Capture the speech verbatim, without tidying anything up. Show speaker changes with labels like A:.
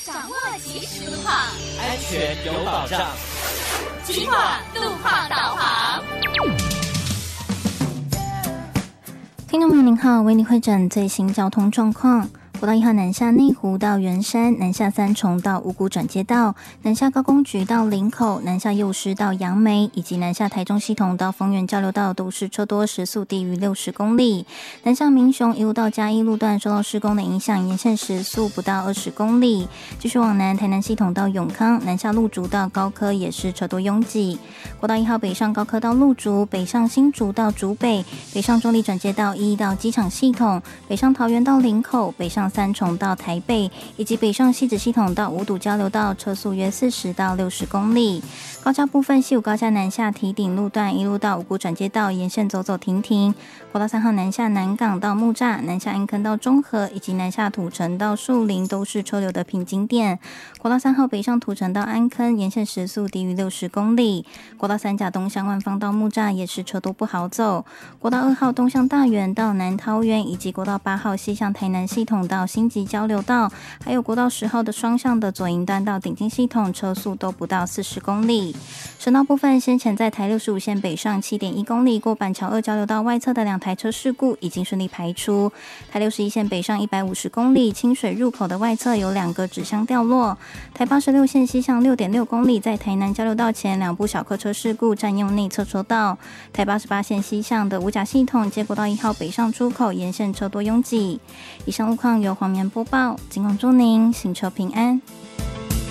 A: 掌握即时路况，
B: 安全有保障。
A: 警广路况导航。
C: 听众朋友您好，为您会诊最新交通状况。国道一号南下内湖到圆山，南下三重到五股转接道，南下高工局到林口，南下幼师到杨梅，以及南下台中系统到丰原交流道都是车多，时速低于六十公里。南下民雄一路到嘉义路段受到施工的影响，沿线时速不到二十公里。继续往南，台南系统到永康，南下路竹到高科也是车多拥挤。国道一号北上高科到路竹，北上新竹到竹北，北上中立转接道一到机场系统，北上桃园到林口，北上三重到台北，以及北上汐止系统到五堵交流道，车速约四十到六十公里。高架部分，西武高架南下堤顶路段一路到五股转接道，沿线走走停停。国道三号南下南港到木栅，南下安坑到中和，以及南下土城到树林都是车流的瓶颈点。国道三号北上土城到安坑，沿线时速低于六十公里。国道三甲东向万方到木栅也是车多不好走。国道二号东向大园到南桃园，以及国道八号西向台南系统到新集交流道，还有国道十号的双向的左营段到顶金系统，车速都不到四十公里。省道部分，先前在台六十五线北上 七点一公里过板桥二交流道外侧的两台车事故已经顺利排出。台六十一线北上一百五十公里清水入口的外侧有两个纸箱掉落。台八十六线西向 六点六公里在台南交流道前两部小客车事故占用内侧车道。台八十八线西向的五甲系统接国道一号北上出口沿线车多拥挤。以上路况由黄棉播报，警广祝您行车平安。